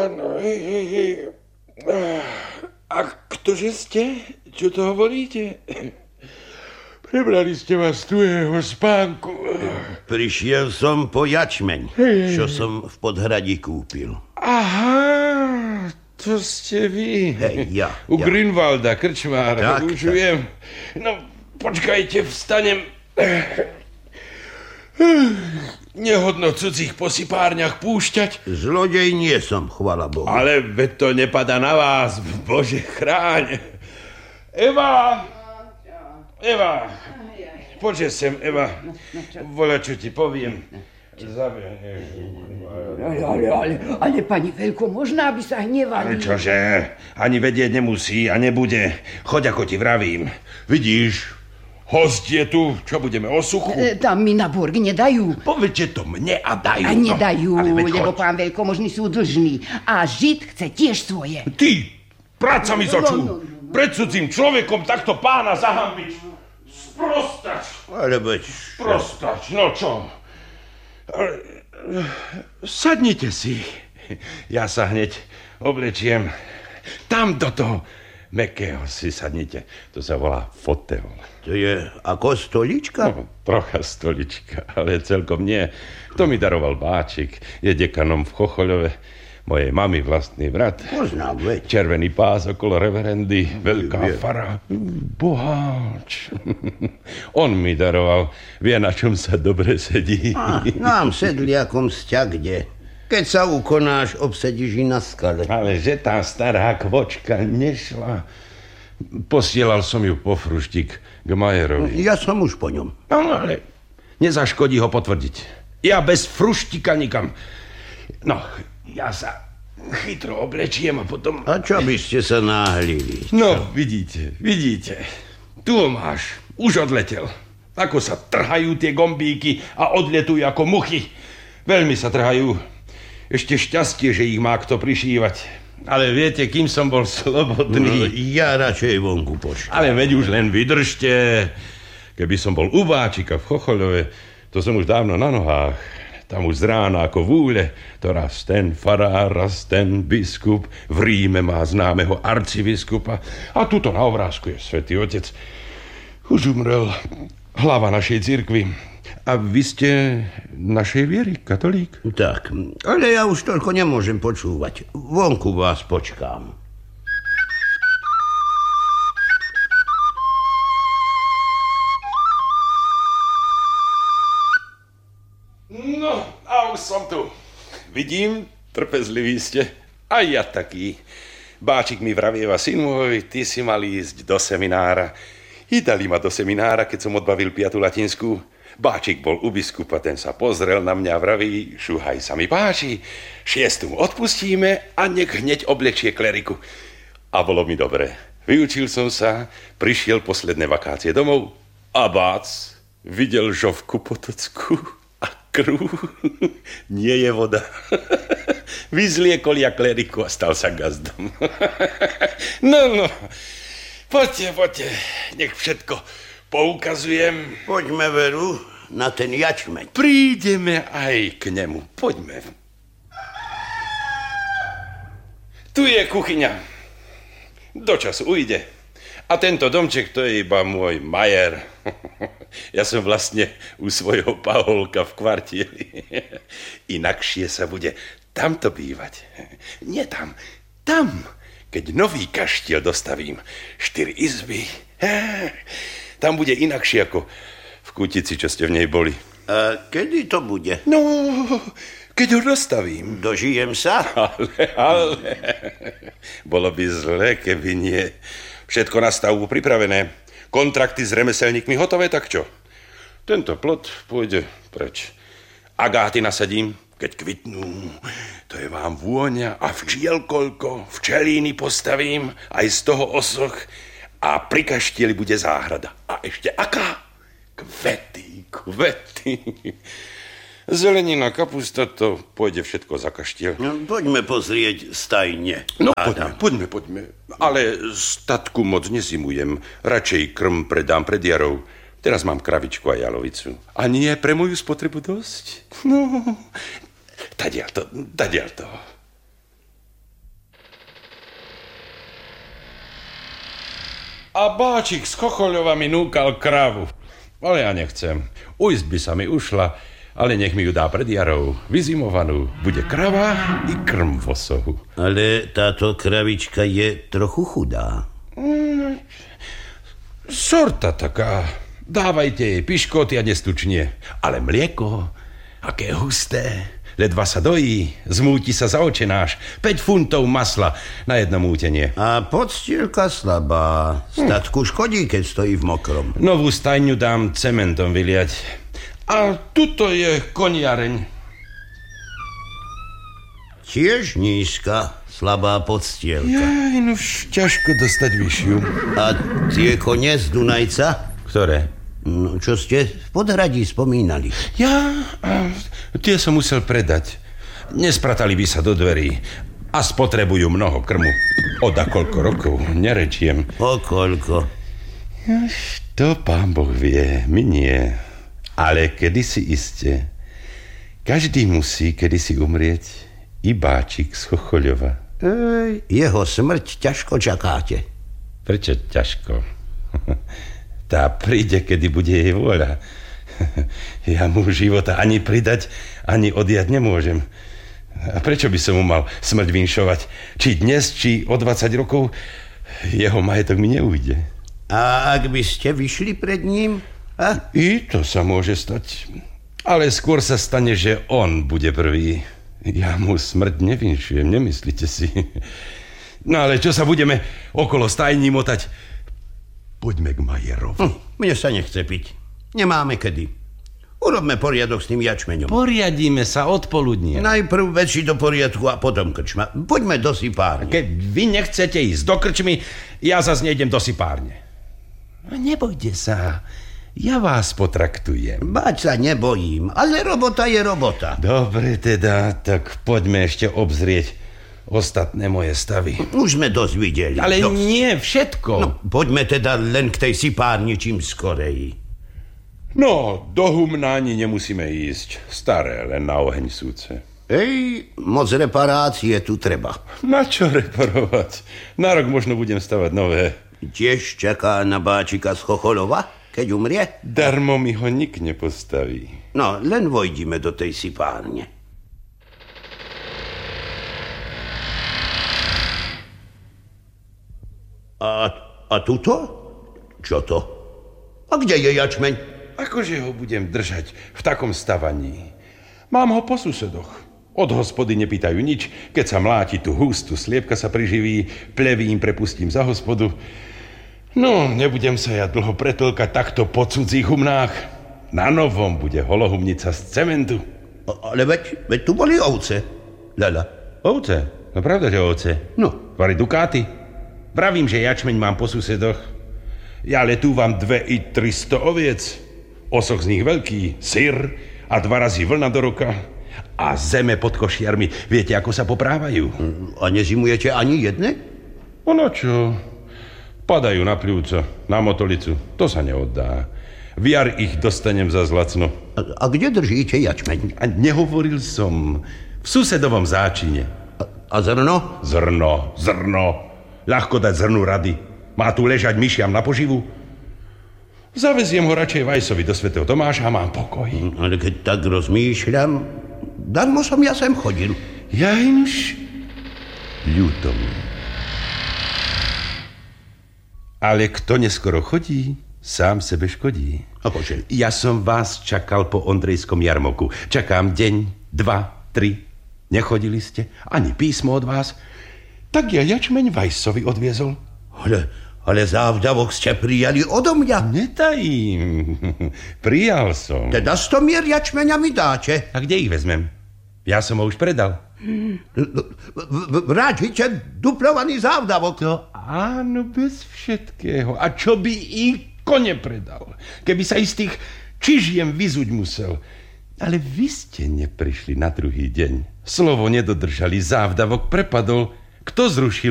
Áno, a ktože ste? Čo to hovoríte? Prebrali ste vás tuhého spánku. Prišiel som po jačmeň, čo som v Podhradí kúpil. Aha, to ste vy. Ja. U Grünwalda, krčmára. Tak, Už viem. No, počkajte, vstanem. Nehodno cudzích po sipárniach púšťať. Zlodej nie som, chvala Bohu. Ale veď to nepadá na vás, Bože chráň. Eva, poďže sem, Eva. Voľa, čo ti poviem. Ale pani Veľko, možná by sa hnevali. Čože? Ani vedieť nemusí a nebude. Choď, ako ti vravím. Vidíš, host je tu. Čo budeme, o suchu? Tam mi na borg nedajú. Povedte to mne a dajú. A nedajú, choď. lebo pán Veľko možný sú dlžní. A Žid chce tiež svoje. Ty, práca mi z očú. Pred cudzím človekom takto pána zahambiť. Sprostač. Ale veď... Prostač, no čo? Sadnite si. Ja sa hneď oblečiem. Tam do toho mäkkého si sadnite. To sa volá fotel. To je ako stolička? No, trocha stolička, ale celkom nie. To mi daroval Báčik. Je dekanom v Chochoľove. Mojej mamy vlastný brat. Poznám, veď. Červený pás okolo reverendy, veľká fara. Boháč. On mi daroval. Vie, na čom sa dobre sedí. Nám sedliakom sťa kde. Keď sa ukonáš, obsedíš i na skale. Ale že tá stará kvočka nešla. Posielal som ju po fruštík k Majerovi. Ja som už po ňom. No, ale nezaškodí ho potvrdiť. Ja bez fruštíka nikam. No, ja sa chytro oblečiem a potom... A čo by ste sa náhlili? No, vidíte. Tu ho máš. Už odletel. Ako sa trhajú tie gombíky a odletujú ako muchy. Veľmi sa trhajú. Ešte šťastie, že ich má kto prišívať. Ale viete, kým som bol slobodný... No, ja radšej vonku počkám. Ale veď už len vydržte. Keby som bol u Báčika v Chochoľove, to som už dávno na nohách. Tam už z rána ako vúle, to raz ten farár, raz ten biskup. V Ríme má známeho arcibiskupa. A tuto na obrázku je svätý Otec. Už umrel hlava našej cirkvi. A vy ste našej viery, katolík? Tak, ale ja už toľko nemôžem počúvať. Vonku vás počkám. No, a už som tu. Vidím, trpezliví ste. A ja taký. Báčik mi vravieva, syn môj, ty si mal ísť do seminára. I dali ma do seminára, keď som odbavil 5. latinskú. Báčik bol u biskupa, ten sa pozrel na mňa a vraví, šuhaj sa mi páči, 6. odpustíme a nech hneď oblečie kleriku. A bolo mi dobre. Vyučil som sa, prišiel posledné vakácie domov a bác, videl žovku potocku a krv. Nie je voda. Vyzliekol ja kleriku a stal sa gazdom. No, poďte, nech všetko poukazujem. Poďme, Veru, na ten jačmeň. Prídeme aj k nemu. Poďme. Tu je kuchyňa. Do času ujde. A tento domček, to je iba môj majer. Ja som vlastne u svojho Paholka v kvartieri. Inakšie sa bude tamto bývať. Nie tam. Keď nový kaštiel dostavím. 4 izby. Tam bude inakšie ako v Kútici, čo ste v nej boli. A kedy to bude? No, keď ho dostavím. Dožijem sa? Ale. Bolo by zle, keby nie. Všetko na stavbu pripravené. Kontrakty s remeselníkmi hotové, tak čo? Tento plot pôjde preč. Agáty nasadím, keď kvitnú. To je vám vôňa a včiel koľko. Včelíny postavím, aj z toho osoch. A pri kaštieli bude záhrada. A ešte aká? Kvety. Zelenina, kapusta, to pôjde všetko za kaštiel. No, poďme pozrieť stajne. No, poďme. Ale statku moc nezimujem. Radšej krm predám pred jarou. Teraz mám kravičku a jalovicu. A nie pre moju spotrebu dosť? No, tadiaľ to. A Báčik z Chochoľova mi núkal kravu. Ale ja nechcem. Ujsť by sa mi ušla, ale nech mi ju dá pred jarou. Vyzimovanú. Bude krava i krm v osohu. Ale táto kravička je trochu chudá. Sorta taká. Dávajte jej piškoty a nestučnie. Ale mlieko, aké husté. Ledva sa dojí, zmúti sa za očenáš. 5 funtov masla na jedno mútenie. A podstielka slabá. Statku škodí, keď stojí v mokrom. Novú stajňu dám cementom vyliať. A tuto je koniareň. Tiež nízka, slabá podstielka. Jaj, no už ťažko dostať vyššiu. A tie kone z Dunajca? Ktoré? No, čo ste v Podhradí spomínali? Tie som musel predať. Nespratali by sa do dverí. A spotrebujú mnoho krmu. Od akoľko rokov, nerečiem. O koľko? To pán Boh vie, my nie. Ale kedysi iste. Každý musí kedysi umrieť. I Báčik z Chochoľova. Jeho smrť ťažko čakáte. Prečo ťažko? Tá príde, kedy bude jej vôľa. Ja mu života ani pridať, ani odjať nemôžem. A prečo by som mu mal smrť vinšovať? Či dnes, či o 20 rokov, jeho majetok mi neujde. A ak by ste vyšli pred ním? I to sa môže stať. Ale skôr sa stane, že on bude prvý. Ja mu smrť nevinšujem, nemyslíte si? No ale čo sa budeme okolo stajní motať? Poďme k Majerovi. Mne sa nechce piť. Nemáme kedy. Urobme poriadok s tým jačmeňom. Poriadíme sa od poludnia. Najprv veci do poriadku a potom krčma. Poďme do sypárne. Keď vy nechcete ísť do krčmy, ja zase nejdem do sypárne. Nebojte sa. Ja vás potraktujem. Báť sa nebojím, ale robota je robota. Dobre teda, tak poďme ešte obzrieť ostatné moje stavy. Už sme dosť videli. Ale nie všetko. No, poďme teda len k tej sypárni čím skorej. No, do humna ani nemusíme ísť. Staré, len na oheň súce. Moc reparácie tu treba. Na čo reparovať? Na rok možno budem stavať nové. Tiež čaká na Báčika z Chochoľova, keď umrie? Darmo mi ho nik nepostaví. No, len vojdime do tej sypárne. A tuto? Čo to? A kde je jačmeň? Akože ho budem držať v takom stavaní? Mám ho po susedoch. Od hospody nepýtajú nič. Keď sa mláti tu hústu, sliepka sa priživí, plevy im prepustím za hospodu. No, nebudem sa ja dlho pretlkať takto po cudzích humnách. Na novom bude holohumnica z cementu. Ale veď tu boli ovce, Lala. Ovce? No pravda, že ovce? No. Vari dukáty? Pravím, že jačmeň mám po susedoch. Ja letúvam 2 i 300 oviec. Osoch z nich veľký, syr a 2 razy vlna do roka. A zeme pod košiarmi. Viete, ako sa poprávajú? A nezimujete ani jedne? Ono čo? Padajú na pľúco, na motolicu. To sa neoddá. V jar ich dostanem za zlacno. A kde držíte jačmeň? A nehovoril som. V susedovom záčine. A zrno? Zrno. Ľahko dať zrnu rady. Má tu ležať myšiam na poživu? Zaveziem ho radšej Vajsovi do svätého Tomáša a mám pokoj. Ale keď tak rozmýšľam, darmo som ja sem chodil. Jajnuž, ľúto mi. Ale kto neskoro chodí, sám sebe škodí. Akože? Ja som vás čakal po Ondrejskom jarmoku. Čakám deň, 2, 3. Nechodili ste? Ani písmo od vás? Tak ja jačmeň Vajsovi odviezol. Ale závdavok ste prijali odo mňa. Netajím. Prijal som. Teda 100 mier jačmeňa mi dáte. A kde ich vezmem? Ja som ho už predal. Vrátite duplovaný závdavok. To áno, bez všetkého. A čo by ich kone predal? Keby sa istých čižiem vyzuť musel. Ale vy ste neprišli na druhý deň. Slovo nedodržali, závdavok prepadol. Kto zrušil